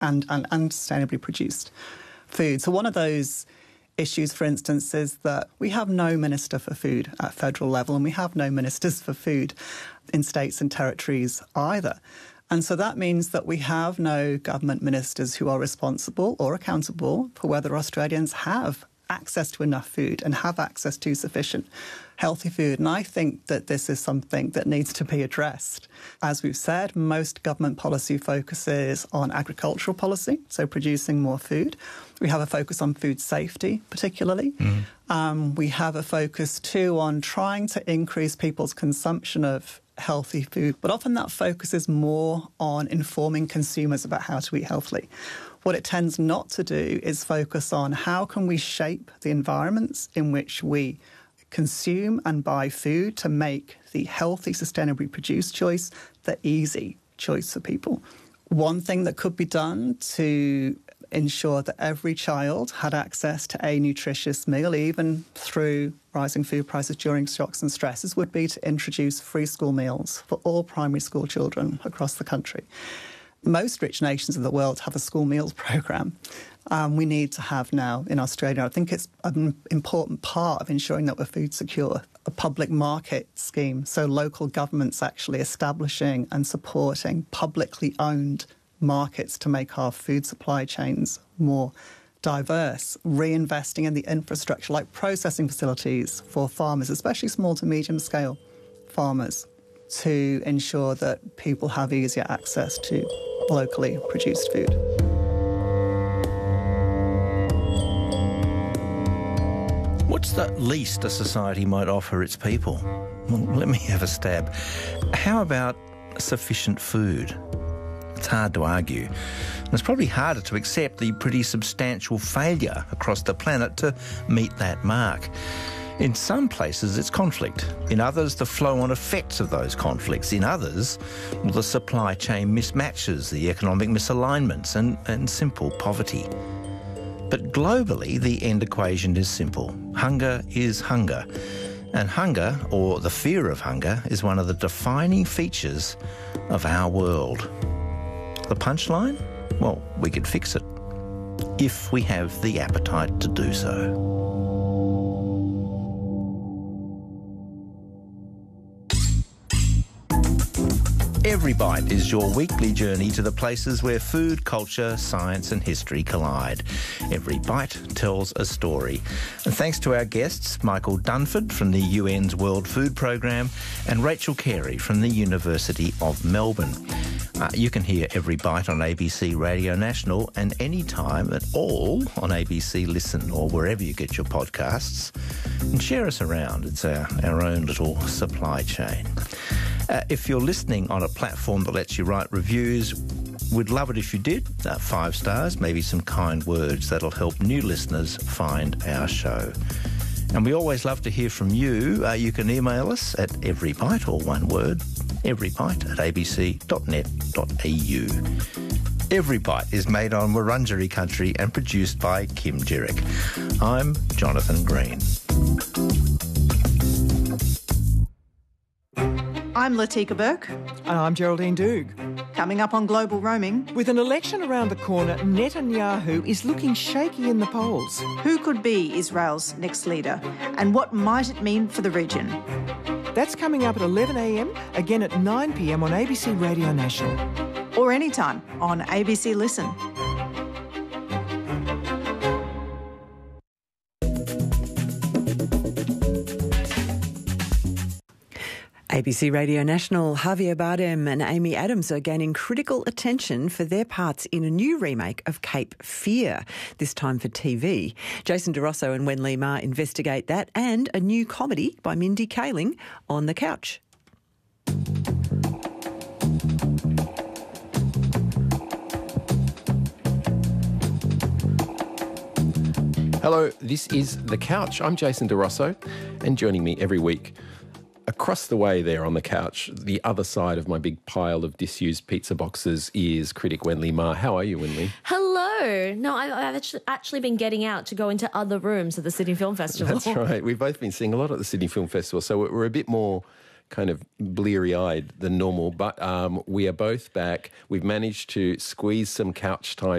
and sustainably produced food. So one of those issues, for instance, is that we have no minister for food at federal level, and we have no ministers for food in states and territories either. And so that means that we have no government ministers who are responsible or accountable for whether Australians have access to enough food and have access to sufficient healthy food. And I think that this is something that needs to be addressed. As we've said, most government policy focuses on agricultural policy, so producing more food. We have a focus on food safety, particularly. We have a focus, too, on trying to increase people's consumption of healthy food, but often that focus is more on informing consumers about how to eat healthily. What it tends not to do is focus on how can we shape the environments in which we consume and buy food to make the healthy, sustainably produced choice the easy choice for people. One thing that could be done to ensure that every child had access to a nutritious meal, even through rising food prices during shocks and stresses, would be to introduce free school meals for all primary school children across the country. Most rich nations of the world have a school meals programme. We need to have now in Australia. I think it's an important part of ensuring that we're food secure, a public market scheme, so local governments actually establishing and supporting publicly owned markets to make our food supply chains more diverse, reinvesting in the infrastructure like processing facilities for farmers, especially small to medium scale farmers, to ensure that people have easier access to locally produced food. What's the least a society might offer its people? Well, let me have a stab. How about sufficient food? It's hard to argue. And it's probably harder to accept the pretty substantial failure across the planet to meet that mark. In some places, it's conflict. In others, the flow-on effects of those conflicts. In others, the supply chain mismatches, the economic misalignments and simple poverty. But globally, the end equation is simple. Hunger is hunger. And hunger, or the fear of hunger, is one of the defining features of our world. The punchline? Well, we could fix it if we have the appetite to do so. Every Bite is your weekly journey to the places where food, culture, science and history collide. Every Bite tells a story. And thanks to our guests, Michael Dunford from the UN's World Food Programme and Rachel Carey from the University of Melbourne. You can hear Every Bite on ABC Radio National and any time at all on ABC Listen or wherever you get your podcasts. And share us around. It's our own little supply chain. If you're listening on a platform that lets you write reviews, we'd love it if you did. 5 stars, maybe some kind words. That'll help new listeners find our show. And we always love to hear from you. You can email us at everybite, or one word, everybite@abc.net.au. Every Bite is made on Wurundjeri country and produced by Kim Jerick. I'm Jonathan Green. I'm Latika Burke. And I'm Geraldine Doog. Coming up on Global Roaming. With an election around the corner, Netanyahu is looking shaky in the polls. Who could be Israel's next leader? And what might it mean for the region? That's coming up at 11 a.m, again at 9 p.m. on ABC Radio National. Or anytime on ABC Listen. ABC Radio National, Javier Bardem and Amy Adams are gaining critical attention for their parts in a new remake of Cape Fear, this time for TV. Jason DeRosso and Wenli Ma investigate that and a new comedy by Mindy Kaling, On the Couch. Hello, this is The Couch. I'm Jason DeRosso, and joining me every week across the way there on the couch, the other side of my big pile of disused pizza boxes, is critic Wenli Ma. How are you, Wenli? Hello. No, I've actually been getting out to go into other rooms at the Sydney Film Festival. That's right. We've both been seeing a lot at the Sydney Film Festival, so we're a bit more kind of bleary-eyed than normal, but we are both back. We've managed to squeeze some couch time